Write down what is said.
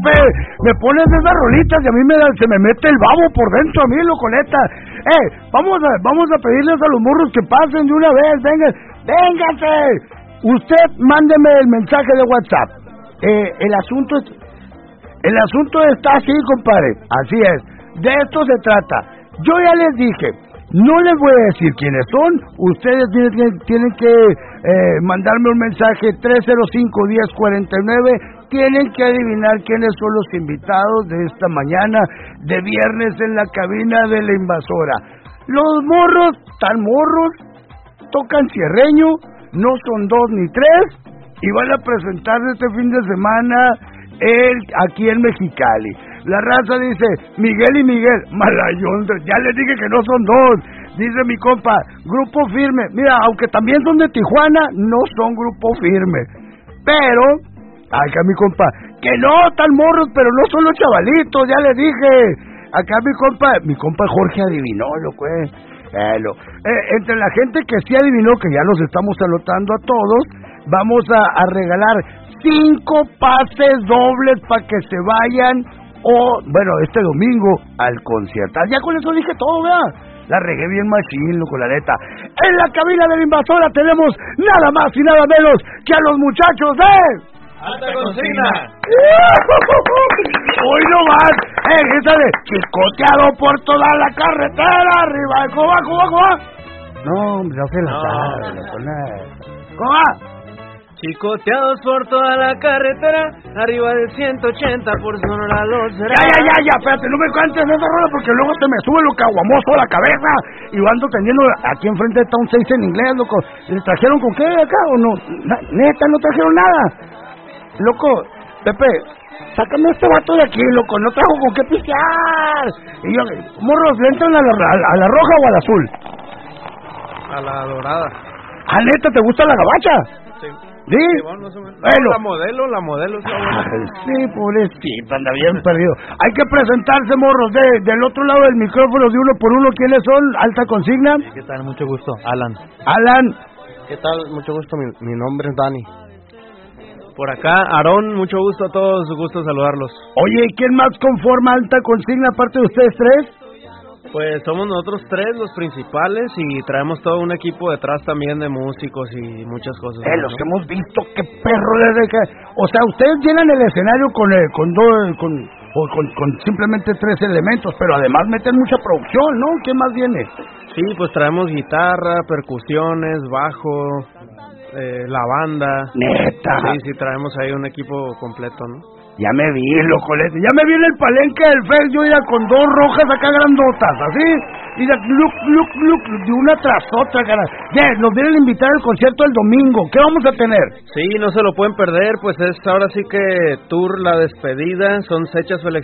Pepe, me pones esas rolitas y a mí se me mete el babo por dentro a mí, locoleta. Vamos a pedirles a los morros que pasen de una vez, vengan, vénganse. Usted mándeme el mensaje de WhatsApp. El asunto está así, compadre, así es, de esto se trata. Yo ya les dije, no les voy a decir quiénes son, ustedes tienen que mandarme un mensaje 305-1049, tienen que adivinar quiénes son los invitados de esta mañana de viernes en la cabina de la invasora. Los morros, tan morros, tocan cierreño, no son 2 ni 3, y van a presentarse este fin de semana aquí en Mexicali. La raza dice, Miguel y Miguel, malayón, ya les dije que no son 2. Dice mi compa, Grupo Firme. Mira, aunque también son de Tijuana, no son Grupo Firme. Pero, acá mi compa, que no, tan morros, pero no son los chavalitos, ya les dije. Acá mi compa Jorge adivinó, loco, entre la gente que sí adivinó, que ya los estamos anotando a todos, vamos a regalar 5 pases dobles para que se vayan, este domingo al concierto. Ya con eso dije todo, ¿verdad? La regué bien machín, loco, la neta. En la cabina de la invasora tenemos nada más y nada menos que a los muchachos de Alta Consigna. Hoy no más, esa de chicoteado por toda la carretera, arriba, ¿cómo va? No, no se la sabe, loco, ¿cómo va? Chicoteados por toda la carretera, arriba de 180 por Sonora los será. Ya, espérate, no me cantes esa rola porque luego te me sube lo caguamoso a la cabeza y ando teniendo, aquí enfrente está un 6 en inglés, loco. ¿Les trajeron con qué acá o no? Neta, no trajeron nada. Loco, Pepe, sácame a este vato de aquí, loco, no trajo con qué pistear. Y yo, morros, ¿le entran a la roja o a la azul? A la dorada. Neta, ¿te gusta la gabacha? Sí. ¿Sí? Bueno. La modelo. Sí, pobrecito, anda bien perdido. Hay que presentarse, morros, del otro lado del micrófono, de uno por uno. ¿Quiénes son? Alta Consigna. ¿Qué tal? Mucho gusto. Alan. ¿Qué tal? Mucho gusto. Mi nombre es Dani. Por acá, Aarón, mucho gusto a todos, gusto saludarlos. Oye, ¿quién más conforma Alta Consigna aparte de ustedes 3? Pues somos nosotros 3 los principales y traemos todo un equipo detrás también de músicos y muchas cosas. Los que hemos visto, qué perro desde que... O sea, ustedes llenan el escenario con simplemente 3 elementos, pero además meten mucha producción, ¿no? ¿Qué más viene? Sí, pues traemos guitarra, percusiones, bajo, la banda. Neta. Sí, traemos ahí un equipo completo, ¿no? Ya me vi, locolete, ya me vi en el palenque del FES, yo iba con 2 rojas acá grandotas, así, y de una tras otra, cara. Ya, nos vienen a invitar al concierto el domingo, ¿qué vamos a tener? Sí, no se lo pueden perder, pues es ahora sí que tour, la despedida, son fechas